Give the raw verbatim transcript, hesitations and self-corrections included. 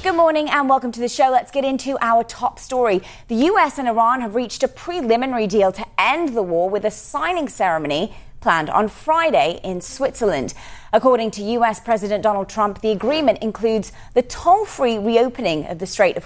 Good morning and welcome to the show. Let's get into our top story. The U S and Iran have reached a preliminary deal to end the war with a signing ceremony planned on Friday in Switzerland. According to U S President Donald Trump, the agreement includes the toll-free reopening of the Strait of